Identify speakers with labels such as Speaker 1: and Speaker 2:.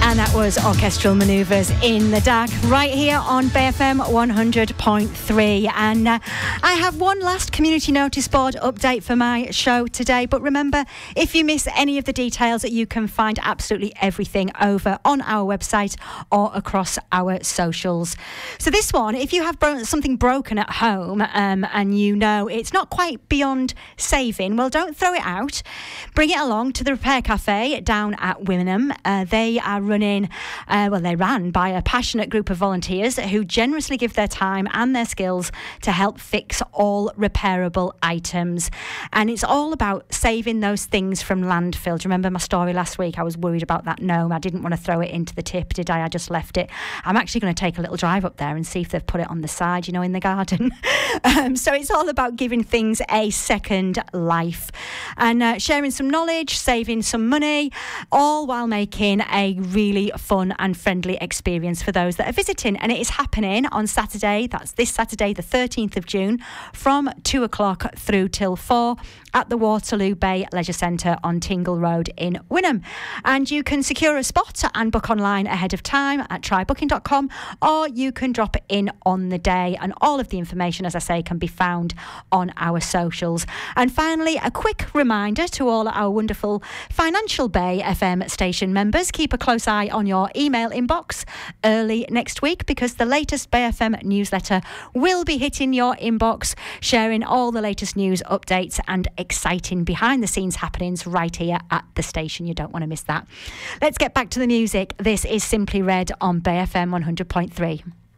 Speaker 1: And that was Orchestral Manoeuvres in the Dark right here on BFM 100.3. And I have one last community notice board update for my show today. But remember, if you miss any of the details, you can find absolutely everything over on our website or across our socials. So this one, if you have something broken at home and you know it's not quite beyond saving, well, don't throw it out. Bring it along to the Repair Cafe down at Wimmenham. They are they ran by a passionate group of volunteers who generously give their time and their skills to help fix all repairable items. And it's all about saving those things from landfill. Do you remember my story last week? I was worried about that gnome. I didn't want to throw it into the tip, did I? I just left it. I'm actually going to take a little drive up there and see if they've put it on the side, in the garden. So it's all about giving things a second life and sharing some knowledge, saving some money, all while making a really fun and friendly experience for those that are visiting. And it is happening on Saturday, that's this Saturday the 13th of June, from 2 o'clock through till 4 at the Waterloo Bay Leisure Centre on Tingle Road in Wimmenham. And you can secure a spot and book online ahead of time at trybooking.com, or you can drop it in on the day, and all of the information, as I say, can be found on our socials. And finally, a quick reminder to all our wonderful Financial Bay FM station members, keep a close eye on your email inbox early next week, because the latest Bay FM newsletter will be hitting your inbox, sharing all the latest news, updates and exciting behind the scenes happenings right here at the station. You don't want to miss that. Let's get back to the music. This is Simply Red on Bay FM 100.3.